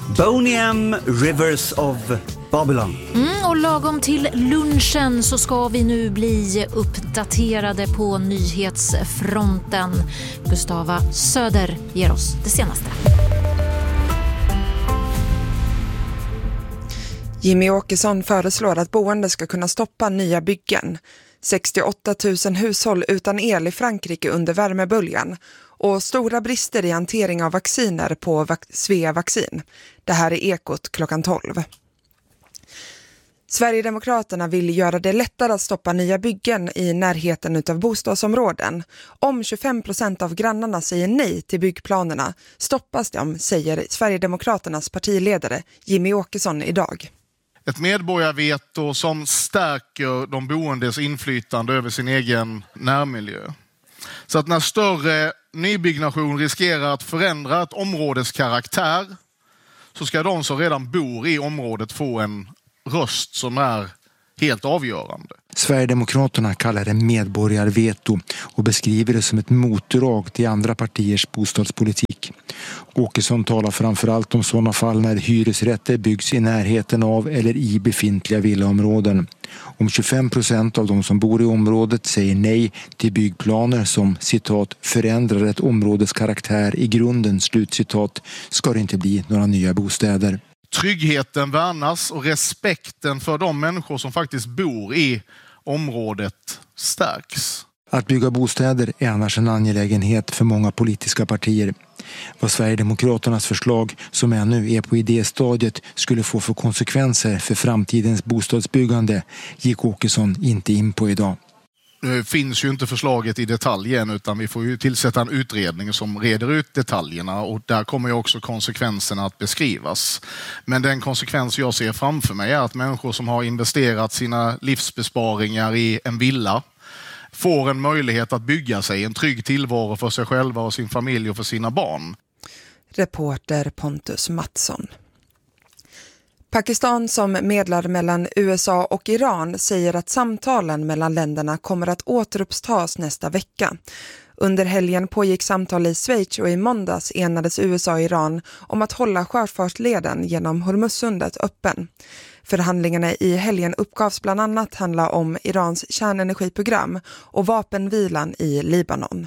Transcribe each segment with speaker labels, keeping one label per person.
Speaker 1: Boney M, Rivers of Babylon.
Speaker 2: Och lagom till lunchen så ska vi nu bli uppdaterade på nyhetsfronten. Gustava Söder ger oss det senaste.
Speaker 3: Jimmy Åkesson föreslår att boende ska kunna stoppa nya byggen. 68 000 hushåll utan el i Frankrike under värmeböljan och stora brister i hantering av vacciner på Svea Vaccin. Det här är Ekot klockan 12. Sverigedemokraterna vill göra det lättare att stoppa nya byggen i närheten av bostadsområden. Om 25% av grannarna säger nej till byggplanerna stoppas de, säger Sverigedemokraternas partiledare Jimmy Åkesson idag.
Speaker 4: Ett medborgarveto som stärker de boendes inflytande över sin egen närmiljö. Så att när större nybyggnation riskerar att förändra ett områdes karaktär så ska de som redan bor i området få en röst som är helt avgörande.
Speaker 5: Sverigedemokraterna kallar det medborgarveto och beskriver det som ett motdrag till andra partiers bostadspolitik. Åkesson talar framförallt om sådana fall när hyresrätter byggs i närheten av eller i befintliga villaområden. Om 25% av de som bor i området säger nej till byggplaner som, citat, förändrar ett områdes karaktär i grunden, slutcitat, ska det inte bli några nya bostäder.
Speaker 4: Tryggheten värnas och respekten för de människor som faktiskt bor i området stärks.
Speaker 5: Att bygga bostäder är annars en angelägenhet för många politiska partier. Vad Sverigedemokraternas förslag, som ännu är på idéstadiet, skulle få för konsekvenser för framtidens bostadsbyggande gick Åkesson inte in på idag.
Speaker 4: Nu finns ju inte förslaget i detaljen utan vi får ju tillsätta en utredning som reder ut detaljerna och där kommer ju också konsekvenserna att beskrivas. Men den konsekvens jag ser framför mig är att människor som har investerat sina livsbesparingar i en villa får en möjlighet att bygga sig en trygg tillvaro för sig själva och sin familj och för sina barn.
Speaker 3: Reporter Pontus Mattsson. Pakistan som medlar mellan USA och Iran säger att samtalen mellan länderna kommer att återupptas nästa vecka. Under helgen pågick samtal i Schweiz och i måndags enades USA och Iran om att hålla sjöfartsleden genom Hormuzsundet öppen. Förhandlingarna i helgen uppgavs bland annat handla om Irans kärnenergiprogram och vapenvilan i Libanon.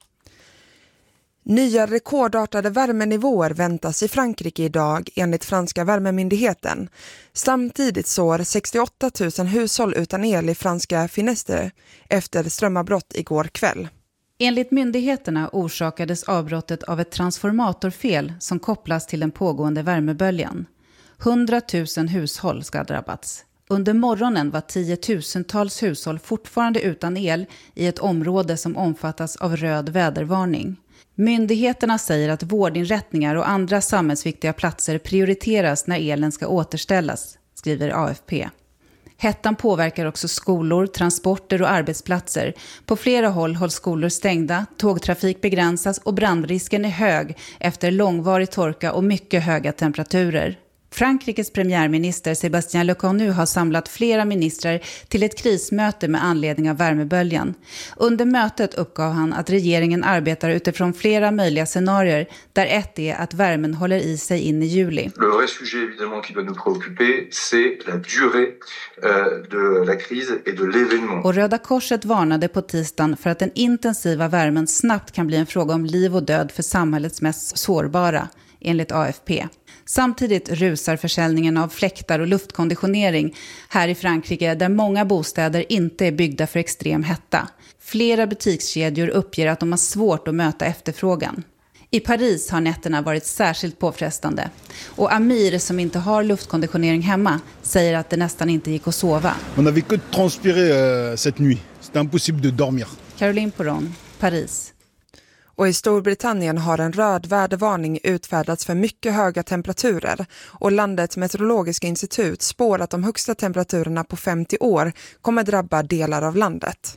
Speaker 3: Nya rekordartade värmenivåer väntas i Frankrike idag enligt franska värmemyndigheten. Samtidigt står 68 000 hushåll utan el i franska Finistère efter strömavbrott igår kväll.
Speaker 6: Enligt myndigheterna orsakades avbrottet av ett transformatorfel som kopplas till den pågående värmeböljan. 100 000 hushåll ska ha drabbats. Under morgonen var 10-tusentals hushåll fortfarande utan el i ett område som omfattas av röd vädervarning. Myndigheterna säger att vårdinrättningar och andra samhällsviktiga platser prioriteras när elen ska återställas, skriver AFP. Hettan påverkar också skolor, transporter och arbetsplatser. På flera håll hålls skolor stängda, tågtrafik begränsas och brandrisken är hög efter långvarig torka och mycket höga temperaturer. Frankrikes premiärminister Sébastien Lecornu har samlat flera ministrar till ett krismöte med anledning av värmeböljan. Under mötet uppgav han att regeringen arbetar utifrån flera möjliga scenarier, där ett är att värmen håller i sig in i juli.
Speaker 7: Le vrai sujet évidemment qui doit nous préoccuper, c'est la durée de la crise et de l'événement.
Speaker 6: Och Röda Korset varnade på tisdagen för att den intensiva värmen snabbt kan bli en fråga om liv och död för samhällets mest sårbara, enligt AFP. Samtidigt rusar försäljningen av fläktar och luftkonditionering här i Frankrike där många bostäder inte är byggda för extrem hetta. Flera butikskedjor uppger att de har svårt att möta efterfrågan. I Paris har nätterna varit särskilt påfrestande. Och Amir, som inte har luftkonditionering hemma, säger att det nästan inte gick att sova.
Speaker 8: On avait que transpirer cette nuit. C'était impossible de dormir.
Speaker 6: Caroline Poron, Paris.
Speaker 3: Och i Storbritannien har en röd vädervarning utfärdats för mycket höga temperaturer och landets meteorologiska institut spår att de högsta temperaturerna på 50 år kommer drabba delar av landet.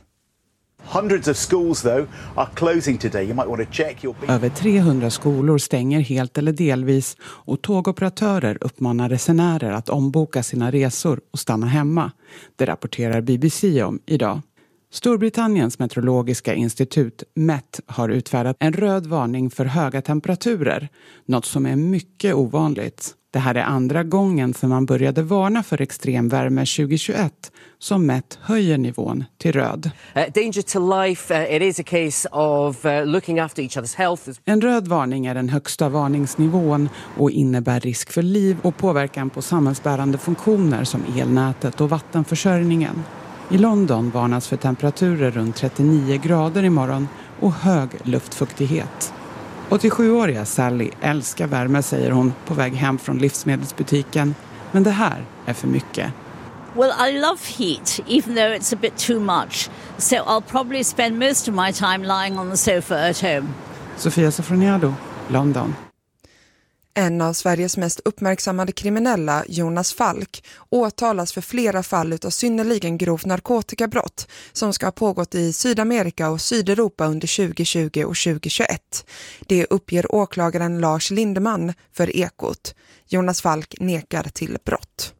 Speaker 9: Över 300 skolor stänger helt eller delvis och tågoperatörer uppmanar resenärer att omboka sina resor och stanna hemma. Det rapporterar BBC om idag. Storbritanniens meteorologiska institut Met har utfärdat en röd varning för höga temperaturer, något som är mycket ovanligt. Det här är andra gången sedan man började varna för extremvärme 2021 som mätt höjer nivån till röd.
Speaker 10: Danger to life, it is a case of looking after each other's health.
Speaker 9: En röd varning är den högsta varningsnivån och innebär risk för liv och påverkan på samhällsbärande funktioner som elnätet och vattenförsörjningen. I London varnas för temperaturer runt 39 grader imorgon och hög luftfuktighet. 87-åriga Sally älskar värme, säger hon på väg hem från livsmedelsbutiken. Men det här är för mycket.
Speaker 11: Well, I love heat, even though it's a bit too much. So I'll probably spend most of my time lying on the sofa at home.
Speaker 9: Sofia Sofroniado, London.
Speaker 3: En av Sveriges mest uppmärksammade kriminella, Jonas Falk, åtalas för flera fall utav synnerligen grovt narkotikabrott som ska ha pågått i Sydamerika och Sydeuropa under 2020 och 2021. Det uppger åklagaren Lars Lindeman för Ekot. Jonas Falk nekar till brott.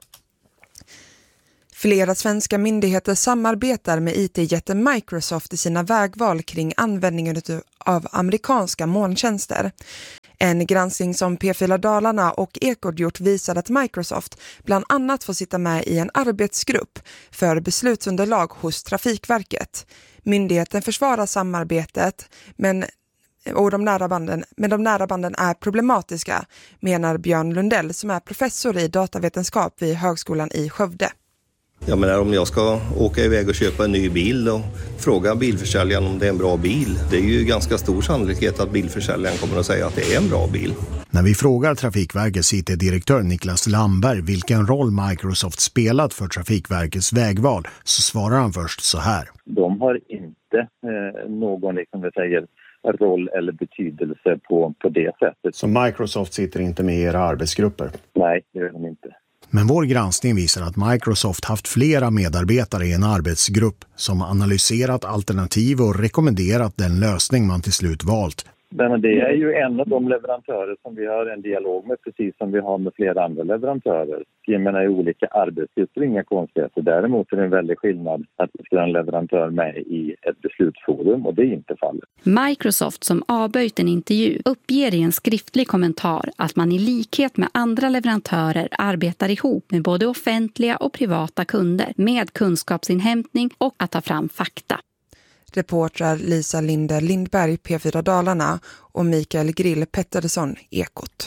Speaker 3: Flera svenska myndigheter samarbetar med IT-jätten Microsoft i sina vägval kring användningen av amerikanska molntjänster. En granskning som P4 Dalarna och Ekot gjort visar att Microsoft bland annat får sitta med i en arbetsgrupp för beslutsunderlag hos Trafikverket. Myndigheten försvarar samarbetet, men de nära banden är problematiska, menar Björn Lundell som är professor i datavetenskap vid Högskolan i Skövde.
Speaker 12: Jag menar, om jag ska åka iväg och köpa en ny bil och fråga bilförsäljaren om det är en bra bil, det är ju ganska stor sannolikhet att bilförsäljaren kommer att säga att det är en bra bil.
Speaker 13: När vi frågar Trafikverkets IT-direktör Niklas Lamberg vilken roll Microsoft spelat för Trafikverkets vägval så svarar han först så här.
Speaker 14: De har inte någon roll eller betydelse på det sättet.
Speaker 13: Så Microsoft sitter inte med i era arbetsgrupper?
Speaker 14: Nej, det gör de inte.
Speaker 13: Men vår granskning visar att Microsoft haft flera medarbetare i en arbetsgrupp som analyserat alternativ och rekommenderat den lösning man till slut valt.
Speaker 14: Men det är ju en av de leverantörer som vi har en dialog med, precis som vi har med flera andra leverantörer. Jag menar, i olika arbetsgrupper, inga konstigheter. Däremot är det en väldig skillnad att vi ska ha en leverantör med i ett beslutsforum, och det är inte fallet.
Speaker 15: Microsoft, som avböjt en intervju, uppger i en skriftlig kommentar att man i likhet med andra leverantörer arbetar ihop med både offentliga och privata kunder med kunskapsinhämtning och att ta fram fakta.
Speaker 3: Reportrar Lisa Linde Lindberg, P4 Dalarna och Mikael Grill Pettersson, Ekot.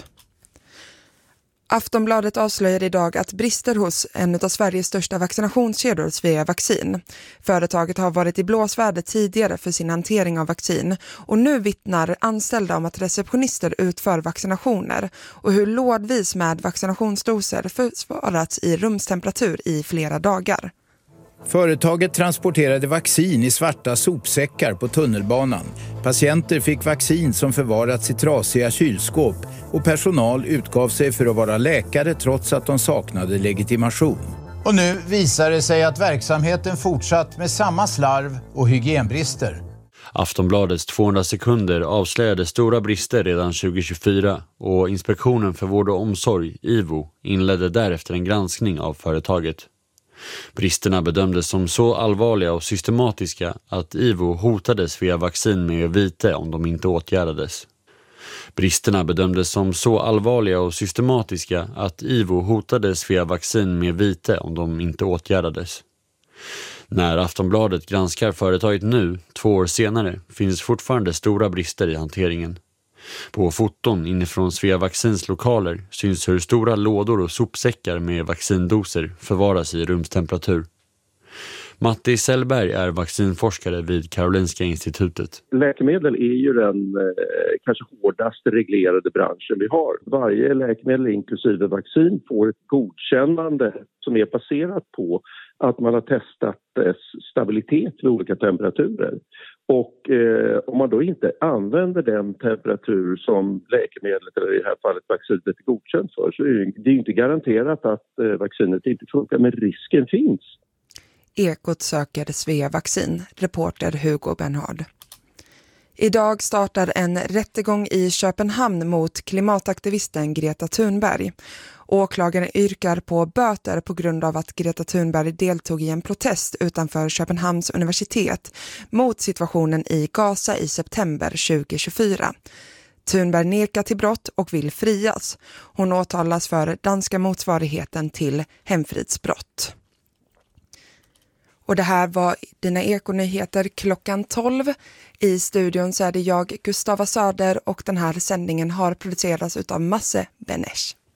Speaker 3: Aftonbladet avslöjar idag att brister hos en av Sveriges största vaccinationskedjor, Svea Vaccin. Företaget har varit i blåsväder tidigare för sin hantering av vaccin och nu vittnar anställda om att receptionister utför vaccinationer och hur lådvis med vaccinationsdoser försvarats i rumstemperatur i flera dagar.
Speaker 16: Företaget transporterade vaccin i svarta sopsäckar på tunnelbanan. Patienter fick vaccin som förvarats i trasiga kylskåp och personal utgav sig för att vara läkare trots att de saknade legitimation.
Speaker 17: Och nu visar det sig att verksamheten fortsatt med samma slarv och hygienbrister.
Speaker 18: Aftonbladets 200 sekunder avslöjade stora brister redan 2024 och Inspektionen för vård och omsorg, IVO, inledde därefter en granskning av företaget. Bristerna bedömdes som så allvarliga och systematiska att IVO hotade Svea Vaccin med vite om de inte åtgärdades. Bristerna bedömdes som så allvarliga och systematiska att IVO hotade Svea Vaccin med vite om de inte åtgärdades. När Aftonbladet granskar företaget nu, 2 år senare, finns fortfarande stora brister i hanteringen. På foton inifrån Svea Vaccins lokaler syns hur stora lådor och sopsäckar med vaccindoser förvaras i rumstemperatur. Matti Sellberg är vaccinforskare vid Karolinska institutet.
Speaker 19: Läkemedel är ju den kanske hårdaste reglerade branschen vi har. Varje läkemedel, inklusive vaccin, får ett godkännande som är baserat på att man har testat dess stabilitet vid olika temperaturer. Och om man då inte använder den temperatur som läkemedlet, eller i det här fallet vaccinet, är godkänt för, så är det inte garanterat att vaccinet inte funkar, men risken finns.
Speaker 3: Ekot söker Svea Vaccin, reporter Hugo Bernhard. Idag startar en rättegång i Köpenhamn mot klimataktivisten Greta Thunberg. Åklagaren yrkar på böter på grund av att Greta Thunberg deltog i en protest utanför Köpenhamns universitet mot situationen i Gaza i september 2024. Thunberg nekar till brott och vill frias. Hon åtalas för danska motsvarigheten till hemfridsbrott. Och det här var dina Ekonyheter klockan 12. I studion så är det jag, Gustava Söder, och den här sändningen har producerats utav Masse Benesch.